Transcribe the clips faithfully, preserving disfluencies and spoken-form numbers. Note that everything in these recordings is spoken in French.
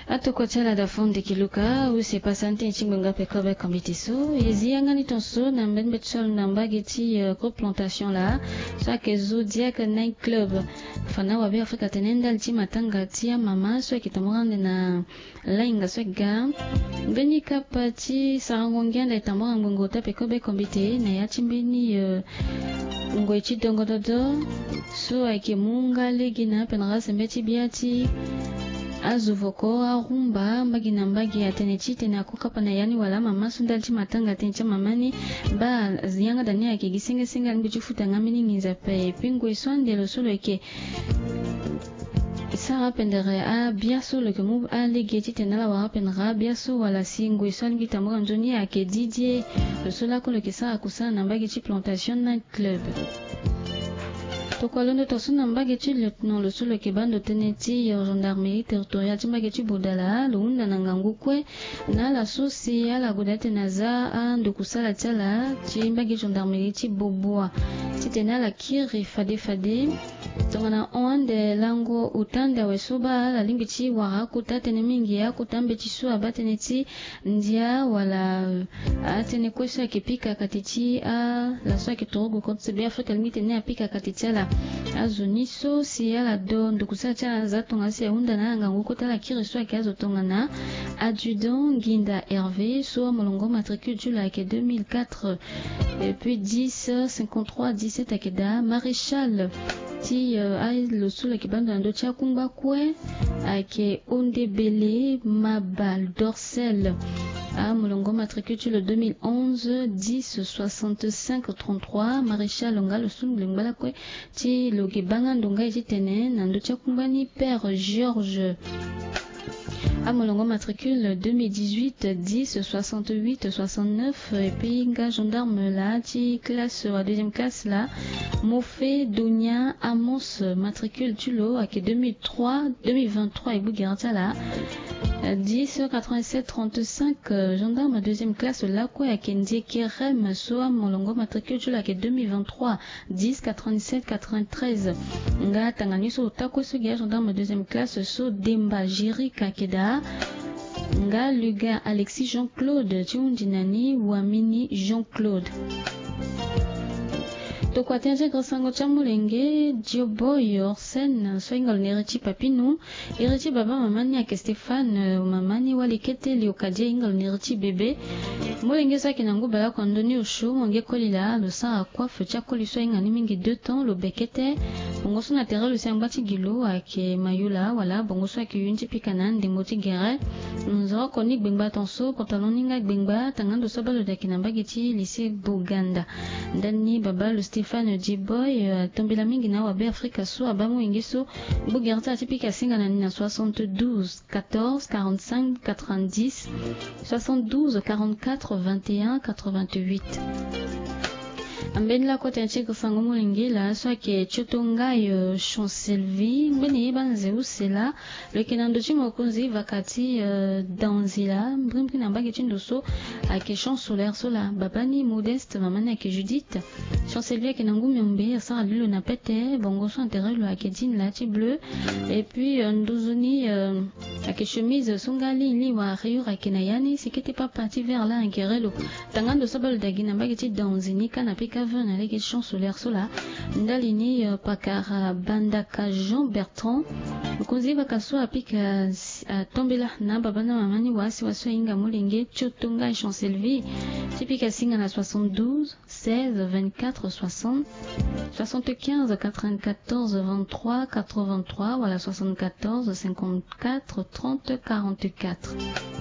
Ato kwa chala da fundi kiluka use pasante nchimbenga pekobe kambitiso yezi yangani tonso na mbenbe tsol na mbageti uh, groupe plantation la chaque zodiac night club fana wabe afrika tenenda lti matanga tia mama so kitamorande na lainga so ga beni kapati sarangongenda itamora ngongota pekobe kambite na yachimbeni uh, ngoichi dongododo so ake munga legina penra sembeti biati azuvoko arumba mbagi na mbagi ya tenechi tena kukapa na yani wala mama sundalchi matanga tencha mamani ba ziyanga dani yake gisenge senga ngichufuta ngamini ngiza pe pingwe swande lo solo yake Sara pendere a biaso le kemu a legeti tena la wara pendera biaso wala singwe swangi tamura njoni yake Didier le sola ko le kisa akusa na mbagi chi plantation night club Tokolondo tosuna mbageti lieutenant le solo kebando teneti ya gendarmerie territoriale timbageti bodala lunda na ngangukwe na la sosi ya la godate naza a ndokusala tala timbageti gendarmerie ti boboa titena la kiri fade fade tongana onde lango utanda wesoba la limbiti wara kuta tene mingi ya kutambe tisu abateneti ndia wala atene kwesa kipika katiti a la soa kitorogo kote bi Afrika limite ne apika katitala azuniso si ala do ndukusala tala zatonga si unda na ngangu kota la kiri soa kazo tongana adjudant Ginda Hervé so molongo matricule jula ke deux mille quatre et puis dix cinquante-trois dix-sept akeda maréchal ti uh, ai lo solo kibando ndo cha kumba kwe ake ondebele mabal dorsel a molongo matricule le deux mille onze dix soixante-cinq trente-trois maréchal longa lo solo ngala kwe ti lo kibanga ndonga itene ndo cha kumba ni père Georges à molongo matricule deux mille dix-huit dix soixante-huit soixante-neuf et puis nga gendarme là ti classe à deuxième classe là Mofé Donia Amos matricule tulo à deux mille trois deux mille vingt-trois et Bougarta là dix quatre-vingt-sept trente-cinq gendarme à deuxième classe là quoi à Kendie Kerem soa molongo matricule tulo à deux mille vingt-trois dix quatre-vingt-sept quatre-vingt-treize nga tangani so tako so gendarme deuxième classe so Demba Jiri Kakeda nga Luga Alexis Jean-Claude Tiundinani Wamini Jean-Claude Tokwatenje grosango chamulenge Dioboy Orsen soingal neriti papinu iriti baba mamani ake Stéphane mamani walikete liokaje ingal neriti bébé mulenge saki nangu bala kondoni ushu monge kolila lo sa coiffe chakoli soinga ni mingi deux temps lo bekete bongo sona terre le sambati gilo ake mayula wala bongo so ake yunti pikanan de moti gere nzo koni gbengba tonso pantalon ninga gbengba tangando sobalo dakina bageti lycée Buganda ndani baba le Stéphane Djiboy tombela mingi na wabe Afrika so abamu ingiso Bougarta atipika singa na nina soixante-douze quatorze quarante-cinq quatre-vingt-dix soixante-douze quarante-quatre vingt et un quatre-vingt-huit ambeni la kote nchiko sango mulingi la so ke chotonga yo Chancelvi mbeni banze usela le kenando chimo konzi vakati uh, danzila mbrimpi na mbagi chindo so ake champ solaire sola babani Modeste mamani ake Judith Chancelvi ake nangu myombe sa lilo na pete bongo so enterré le ake din la ti bleu et puis uh, ndozoni uh, ake chemise songali li wa rayure ake nayani sikete pa parti vers là inkerelo tangando sabal dagina mbagi ti danzini kana pika na lege champ solaire sola ndalini uh, pakara bandaka Jean Bertrand mkonzi bakaso apika uh, tombela na babana mamani wasi waso inga mulenge chotonga Chancelvi tipika singa na soixante-douze seize vingt-quatre soixante soixante-quinze quatre-vingt-quatorze vingt-trois quatre-vingt-trois voilà soixante-quatorze cinquante-quatre trente quarante-quatre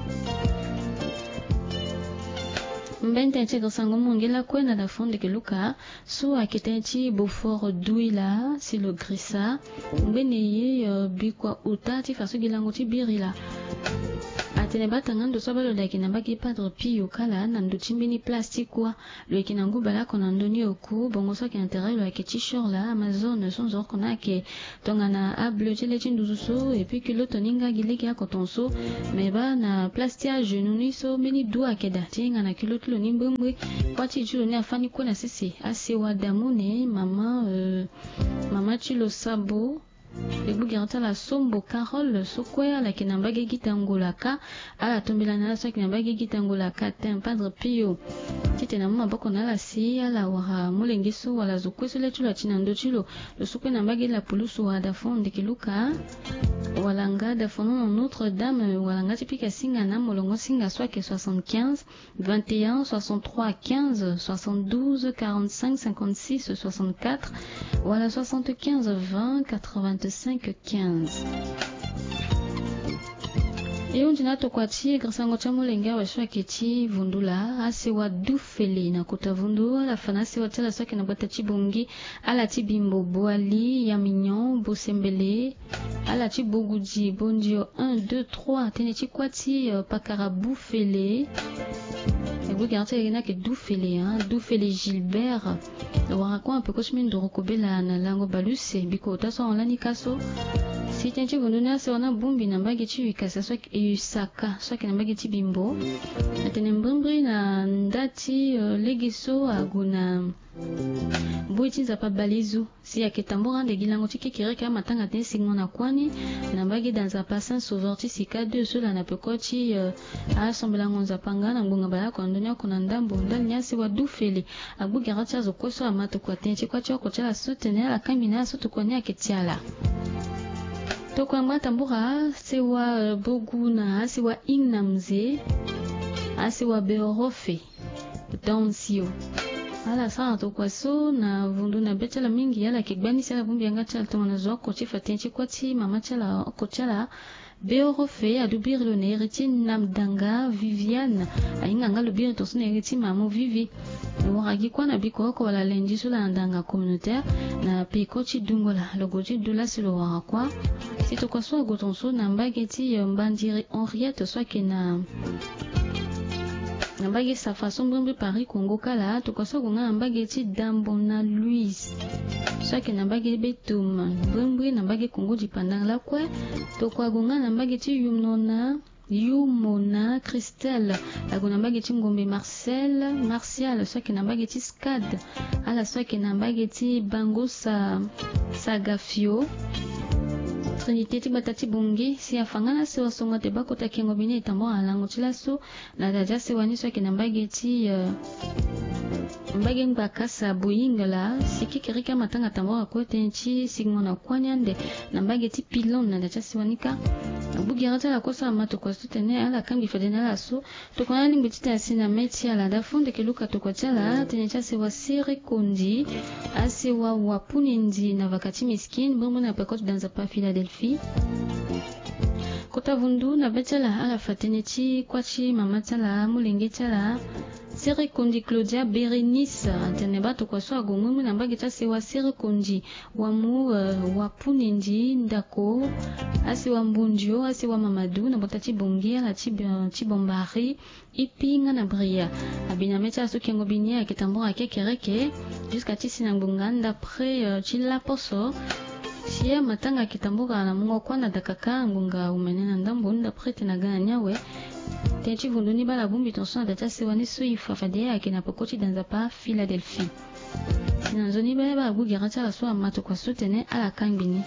mbente nchego sango mongela kwena da fonde ke luka so akitenchi Beaufort Douila si le grissa mbene ye uh, bikwa utati faso gilango ti birila atene batangando sobalo daki na baki padre Pio kala na ndochimbini plastique kwa le kinangu bala kona ndoni oku bongo so ki intérêt le ke t-shirt la Amazon son zor kona ke tongana a bleu tele tinduso et puis que l'autre ninga gileki akotonso mais ba na plastiage nuni so meni do akeda tinga na kilote lo nimbwe kwati julo ne afani kona sisi ase wadamune mama euh, mama chilo sabo ebugerata la sombo Carole sokwea la kinambage gitangolaka ala tombela na so kinambage gitangolaka tem Padre Pio tite na mama boko na la si ala wa mulengiso wala zukweso le chula chinando chilo le sokwe na mbage la pulusu wa da fonde kiluka walanga da fono Notre-Dame walanga tipika singa na molongo singa soit que soixante-quinze vingt et un soixante-trois quinze soixante-douze quarante-cinq cinquante-six soixante-quatre wala soixante-quinze vingt quatre-vingt-cinq quinze. Iyo njina tokwati grasango cha mulenga wa shwa kiti vundula ase wa dufele na kutavundu la fanasi wa tela soke na bata chibungi ala tibimbo boali ya mignon bosembele ala chibuguji bondio un deux trois tene chikwati uh, pakara bufele ebu garante yena ke dufele hein dufele Gilbert lo warako un peu koshmin do rokobela na lango baluse biko taso onlani kaso si tenchi vunduna se wana bumbi na mbage chi wikasa swak yusaka swak na mbage chi bimbo atene mbrumbri na ndati uh, legiso aguna buiti za pa balizu si ya ketambora de gilango tiki kireka matanga ten sigmona kwani na mbage danza pasan sauverti sika de sola na pekoti uh, assemblea ngonza panga na ngunga bala kwa ndonya kuna ndambo ndali nyasi wa dufele abu garati azo koso amato kwa tenchi kwa choko chala soutenir la kamina soto kwa nya ketiala toko ngwa tambura sewa boguna sewa inamze asewa beorofe dansio ala sana toko so na vundu na betela mingi yala kigbani sala bumbi anga chala tona zoko chifa tenchi kwati mama chala ko chala beorofe adubir le neriti namdanga Viviane ainga ngalo bir to sune neriti mamu Vivi waragi kwa na biko ko la lendi sula ndanga communautaire na pikochi dungola logoji dula silo warakwa sito kwa so gotonso na mbageti mbandiri Henriette soit que na mbage sa façon mbumbi Paris Congo kala to kwa so gonga mbageti Dambona Louise soit que na mbage betum mbumbi na mbage Congo dipandang la kwa to kwa gonga na mbageti yumnona Yumona Christelle agona mbageti ngombe Marcel Martial soit que na mbageti Scad ala soit que na mbageti Bangosa Sagafio Trinité tibatati bungi si afangana se wasonga te bakota kengo bine itambo alango tilaso na daja se wani soit que na mbageti uh, mbage mbakasa buingala siki kirika matanga tambo ko tenchi sigmona kwanyande na mbageti pilon na daja se wanika bugerata la kosa mato kwa soutenir ala kambi fedena la so to kwa ni mbitita asina meti ala da fonde keluka to kwa chala tenecha se wasire kondi ase wa wapunindi na vakati miskin bombo na pekot danza pa Philadelphie kota vundu na betala ala fateneti kwachi mama chala mulenge chala Sere kondi Claudia Berenice anteneba to kwa so agongumu na mbage ta se wa sere kondi wamu uh, wapunindi ndako asi wa mbundio asi wa Mamadou na botati bongia la chibombari ipinga na bria abina mecha so kengo binia ketambora kekereke jusqu'à tisi na ngunganda après uh, chila poso Sia matanga kitambuka na mungo kwa na dakaka ngunga umenena ndambo nda prete na gana nyawe tenchi vunduni bala bumbi tonso na data sewani suifa fadea akina pokoti danza pa Philadelphie na zoni bala bala bugi rata la soa mato kwa sotene ala kambini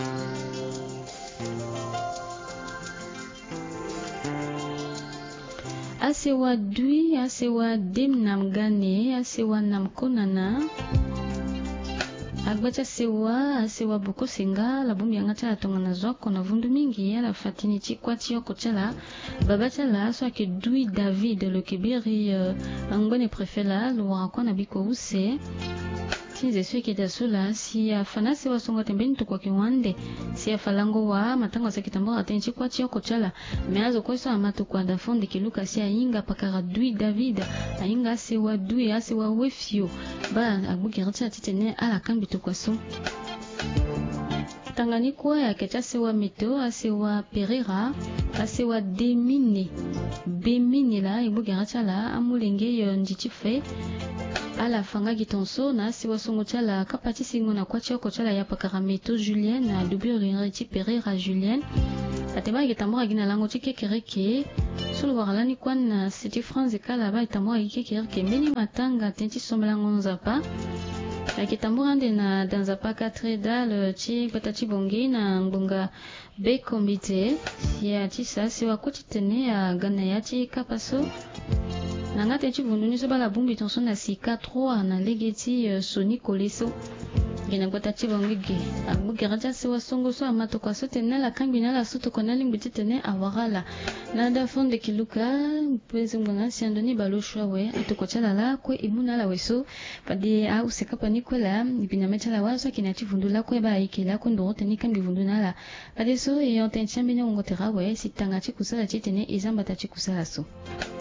asewa dui asewa dem namgane asewa namkonana agbacha sewa sewa boko senga la bumbi angata la tonga na zoko na vundu mingi ya la fatini chikwati yoko chala babacha la so ake dui David le kibiri uh, angone prefela lo wakwa na biko use tinze swe kita sula si ya fanasi wa songo tembeni tukwa kiwande si ya falango wa matango sa kitambora tenchi kwati yoko chala meazo kweso amatu kwa dafondi kiluka si ya inga pakara dui David a inga sewa dui a sewa wefio ba abuki ratia titene ala kambi tukwa so tangani kwa ya kecha sewa meto a sewa Pereira a sewa demine bemine la ibuki ratia la amulenge yo njichife ala fanga gitonso na siwa songo chala kapati singo na kwa choko chala ya pakarameto Julien na dubio rinreti Pereira Julien atema gitambora gina lango tike kereke sulu waralani kwa na City France kala ba itambora gike kereke meni matanga tenti sombela ngonza pa akitamburande na danza paka dal chi patachi bongi na ngunga be kombite ya chi sasi wa kutitene ya gana ya chi kapaso na ngate chi vunduni so bala bumbi tonso na sika trois na legeti uh, soni koleso gina patachi bongi ge abu geraja se wa songo so amato kwa so tene la kambi na la soto kona limbuti tene awagala na da fonde kiluka pwezi mbona si andoni balo shwawe atokochala la kwe imuna la weso padi au sekapa nikola ibina metala waso kinachi vundula kwe ba ikila kundo teni kambi vunduna la padi so e ontenchambine ngotera we sitanga chi kusala chi tene izamba ta chi kusala so